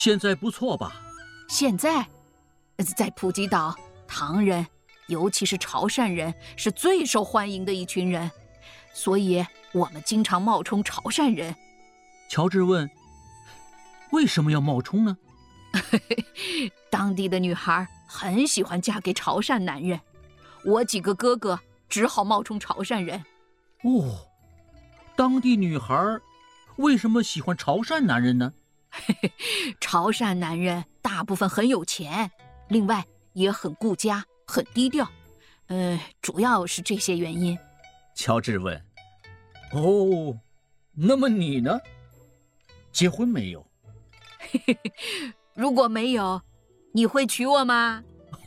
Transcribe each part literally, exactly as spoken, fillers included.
现在不错吧？ 现在，在普吉岛，唐人，尤其是潮汕人，是最受欢迎的一群人，所以我们经常冒充潮汕人。 乔治问：“为什么要冒充呢？” 当地的女孩很喜欢嫁给潮汕男人，我几个哥哥只好冒充潮汕人。 哦，当地女孩为什么喜欢潮汕男人呢？ 潮汕男人大部分很有钱，另外也很顾家，很低调。呃，主要是这些原因。 乔治问：“哦，那么你呢？结婚没有？” 如果没有，你会娶我吗？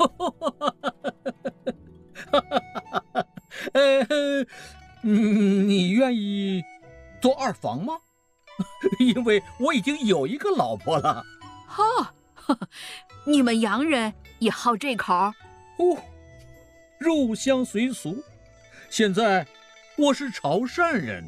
呃，你愿意做二房吗？因为我已经有一个老婆了。 哦，你们洋人也好这口？ 哦，入乡随俗。现在我是潮汕人。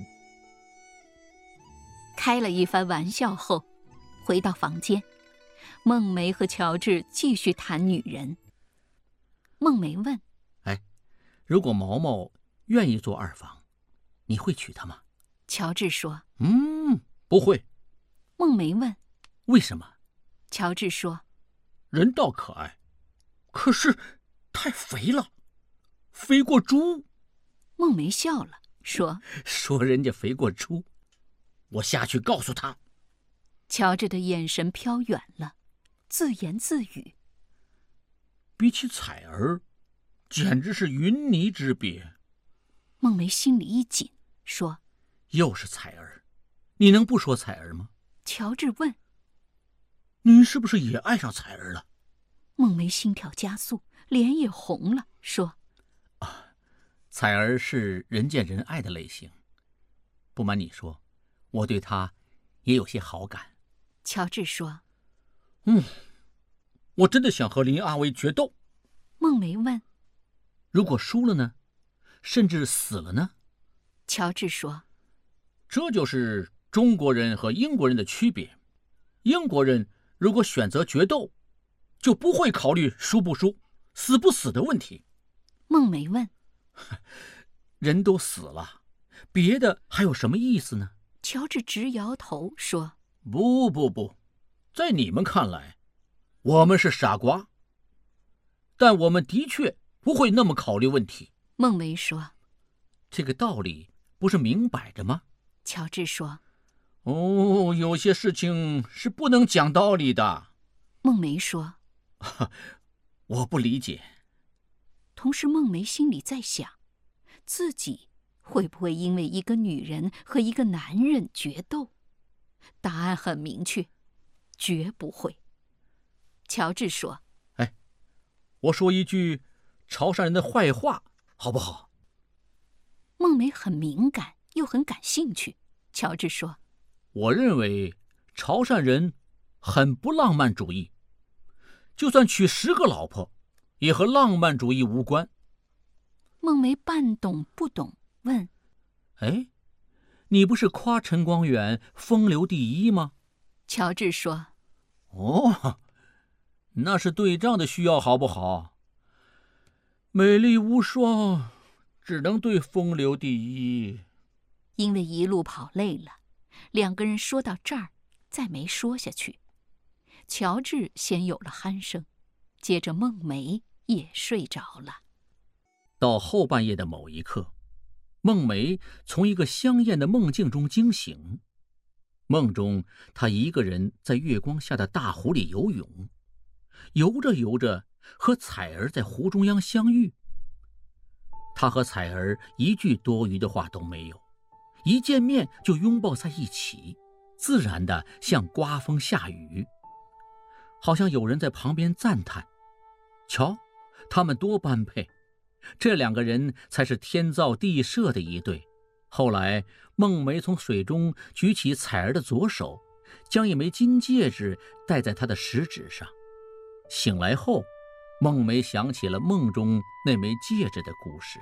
开了一番玩笑后，回到房间，孟梅和乔治继续谈女人。孟梅问：“ 哎，如果毛毛愿意做二房，你会娶她吗？” 乔治说：“ 嗯，不会。” 孟梅问：“ 为什么？” 乔治说：“ 人倒可爱，可是太肥了，肥过猪。” 孟梅笑了，说：“ 说人家肥过猪，我下去告诉他。” 乔治的眼神飘远了，自言自语：“ 比起彩儿，简直是云泥之别。” 孟梅心里一紧，说：“ 又是彩儿，你能不说彩儿吗？” 乔治问：“ 你是不是也爱上彩儿了？” 孟梅心跳加速，脸也红了，说：“ 啊，彩儿是人见人爱的类型。不瞒你说，我对她也有些好感。” 乔治说：“ 嗯，我真的想和林阿威决斗。” 孟梅问：“ 如果输了呢？甚至死了呢？” 乔治说：“ 这就是中国人和英国人的区别。英国人如果选择决斗，就不会考虑输不输、死不死的问题。” 孟梅问：“ 人都死了，别的还有什么意思呢？” 乔治直摇头说：“ 不不不，在你们看来，我们是傻瓜，但我们的确不会那么考虑问题。” 孟梅说：“ 这个道理不是明摆着吗？” 乔治说：“ 哦，有些事情是不能讲道理的。” 孟梅说：“ 我不理解。” 同时，孟梅心里在想，自己会不会因为一个女人和一个男人决斗？答案很明确，绝不会。乔治说：“ 哎，我说一句潮汕人的坏话，好不好？” 孟梅很敏感，又很感兴趣。乔治说：“ 我认为潮汕人很不浪漫主义，就算娶十个老婆，也和浪漫主义无关。” 孟梅半懂不懂，问：“ 哎，你不是夸陈光远风流第一吗？” 乔治说：“ 哦，那是对仗的需要，好不好？美丽无双，只能对风流第一。” 因为一路跑累了，两个人说到这儿，再没说下去。乔治先有了鼾声，接着孟梅也睡着了。 到后半夜的某一刻，孟梅从一个香艳的梦境中惊醒。梦中，她一个人在月光下的大湖里游泳，游着游着，和彩儿在湖中央相遇。她和彩儿一句多余的话都没有，一见面就拥抱在一起，自然的像刮风下雨。好像有人在旁边赞叹：“瞧，他们多般配，这两个人才是天造地设的一对。”后来，孟梅从水中举起彩儿的左手，将一枚金戒指戴在她的食指上。醒来后，孟梅想起了梦中那枚戒指的故事。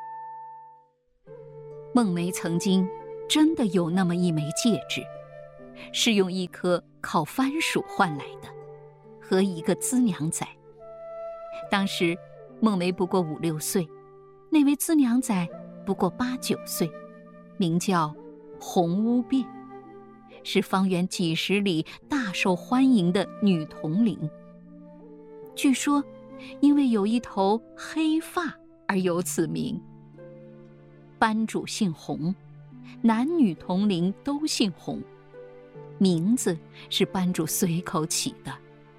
孟梅曾经真的有那么一枚戒指， 是用一颗烤番薯换来的，和一个资娘仔。当时孟梅不过五六岁，那位资娘仔不过八九岁，名叫红屋变，是方圆几十里大受欢迎的女童龄。据说因为有一头黑发而有此名。班主姓洪，男女同龄都姓洪，名字是班主随口起的。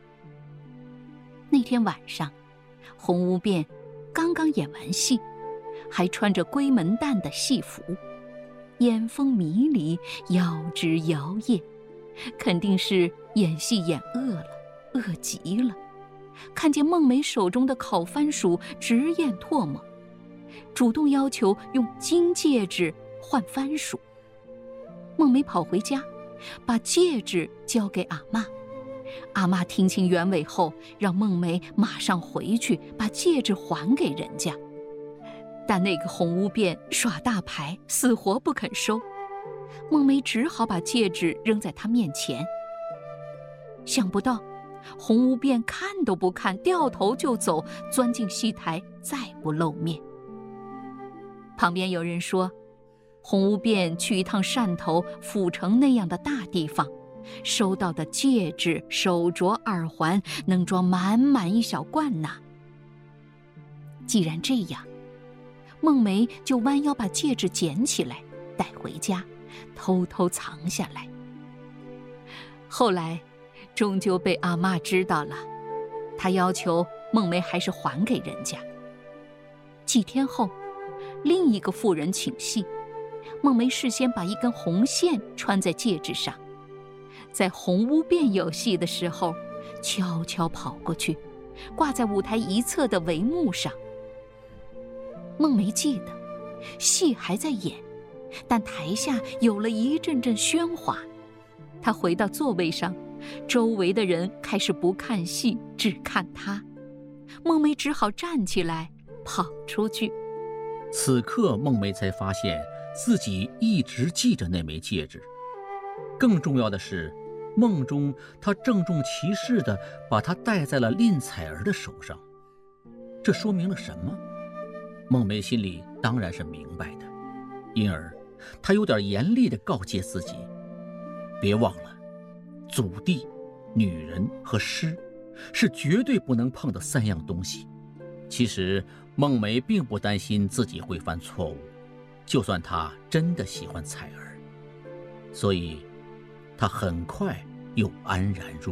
那天晚上，红屋变刚刚演完戏，还穿着闺门旦的戏服，眼风迷离，腰肢摇曳，肯定是演戏演饿了，饿极了。看见孟梅手中的烤番薯，直咽唾沫，主动要求用金戒指换番薯。孟梅跑回家，把戒指交给阿嬷。阿嬷听清原委后，让孟梅马上回去把戒指还给人家。但那个红屋变耍大牌，死活不肯收。孟梅只好把戒指扔在他面前。想不到红屋变看都不看，掉头就走，钻进戏台，再不露面。旁边有人说，红屋变去一趟汕头、府城那样的大地方，收到的戒指、手镯、耳环能装满满一小罐呢。既然这样，孟梅就弯腰把戒指捡起来，带回家，偷偷藏下来。后来终究被阿嬷知道了，她要求孟梅还是还给人家。几天后，另一个妇人请戏，孟梅事先把一根红线穿在戒指上，在红屋变有戏的时候，悄悄跑过去，挂在舞台一侧的帷幕上。孟梅记得，戏还在演，但台下有了一阵阵喧哗。她回到座位上，周围的人开始不看戏，只看她。孟梅只好站起来，跑出去。 此刻孟梅才发现自己一直记着那枚戒指。更重要的是，梦中她郑重其事地把它戴在了蔺彩儿的手上。这说明了什么？孟梅心里当然是明白的，因而她有点严厉地告诫自己，别忘了，祖地、女人和诗是绝对不能碰的三样东西。其实孟梅并不担心自己会犯错误，就算她真的喜欢彩儿，所以她很快又安然入